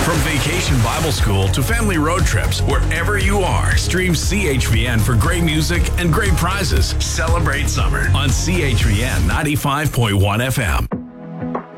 From Vacation Bible School to family road trips, wherever you are, stream CHVN for great music and great prizes. Celebrate summer on CHVN 95.1 FM.